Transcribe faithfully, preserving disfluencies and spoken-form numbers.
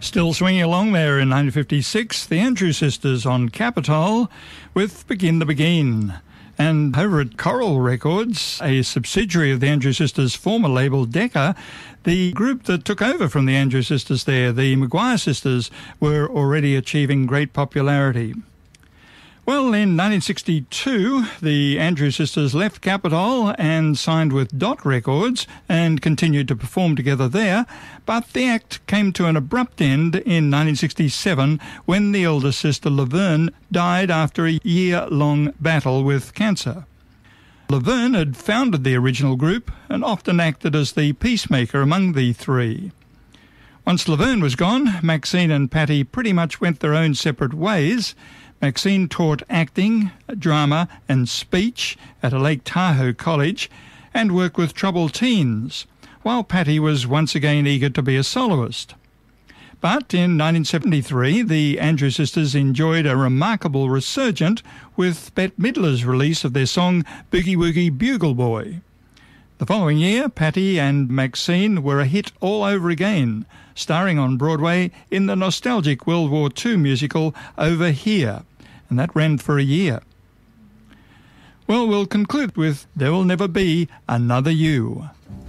Still swinging along there in nineteen fifty-six, the Andrew Sisters on Capitol with Begin the Begin. And over at Coral Records, a subsidiary of the Andrew Sisters' former label Decca, the group that took over from the Andrew Sisters there, the Maguire Sisters, were already achieving great popularity. Well, in nineteen sixty-two, the Andrew Sisters left Capitol and signed with Dot Records and continued to perform together there, but the act came to an abrupt end in nineteen sixty-seven when the elder sister Laverne died after a year-long battle with cancer. Laverne had founded the original group and often acted as the peacemaker among the three. Once Laverne was gone, Maxine and Patty pretty much went their own separate ways. Maxine taught acting, drama and speech at a Lake Tahoe college and worked with troubled teens, while Patty was once again eager to be a soloist. But in nineteen seventy-three, the Andrew Sisters enjoyed a remarkable resurgence with Bette Midler's release of their song Boogie Woogie Bugle Boy. The following year, Patty and Maxine were a hit all over again, starring on Broadway in the nostalgic World War Two musical Over Here, and that ran for a year. Well, we'll conclude with There Will Never Be Another You.